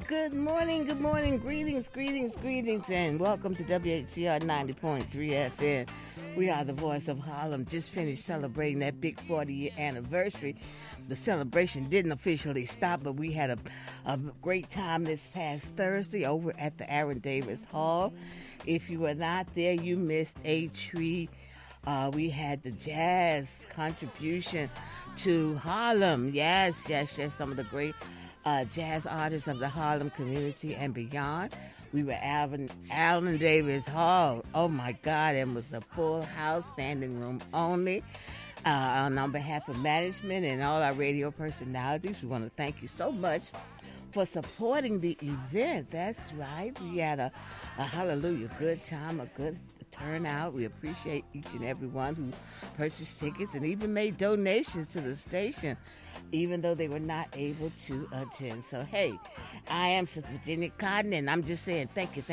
good morning, greetings, and welcome to WHCR 90.3 FM. We are the voice of Harlem. Just finished celebrating that big 40-year anniversary. The celebration didn't officially stop, but we had a great time this past Thursday over at the Aaron Davis Hall. If you were not there, you missed a treat. We had the jazz contribution to Harlem. Yes, some of the great jazz artists of the Harlem community and beyond. We were at Allen Davis Hall. Oh my God, it was a full house, standing room only. On behalf of management and all our radio personalities, we want to thank you so much for supporting the event. That's right. We had a hallelujah good time, a good turnout. We appreciate each and every one who purchased tickets and even made donations to the station, even though they were not able to attend. So, hey, I am Sister Virginia Cotton, and I'm just saying thank you.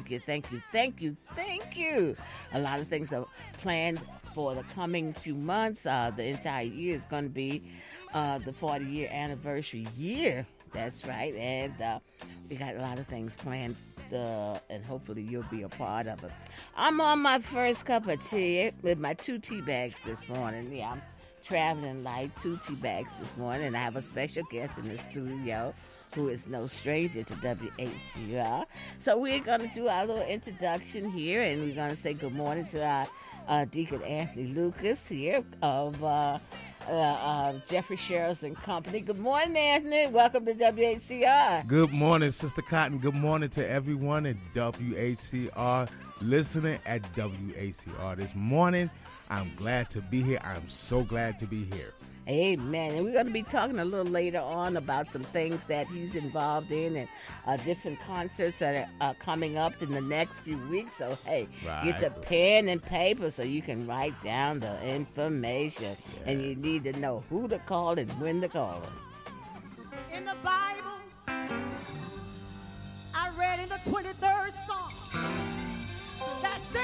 A lot of things are planned for the coming few months. The entire year is going to be the 40-year anniversary year. That's right, and we got a lot of things planned, and hopefully you'll be a part of it. I'm on my first cup of tea with my 2 tea bags this morning. Yeah, I'm traveling light, 2 tea bags this morning, and I have a special guest in the studio who is no stranger to WHCR. So we're going to do our little introduction here, and we're going to say good morning to our Deacon Anthony Lucas here of Jeffrey Sherrills and Company. Good morning, Anthony. Welcome to WHCR. Good morning, Sister Cotton. Good morning to everyone at WHCR, listening at WHCR this morning. I'm glad to be here. I'm so glad to be here. Amen. And we're going to be talking a little later on about some things that he's involved in and different concerts that are coming up in the next few weeks. So, hey, get a pen and paper so you can write down the information. Yes. And you need to know who to call and when to call them. In the Bible, I read in the 23rd Psalm that